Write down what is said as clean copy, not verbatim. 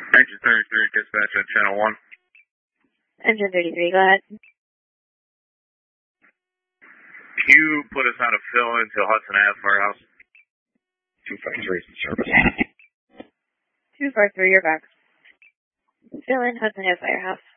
Engine 33, dispatch at channel 1. Engine 33, go ahead. Can you put us on a fill into Hudson Ave Firehouse? 253 is in service. 243, you're back. Fill in Hudson Ave Firehouse.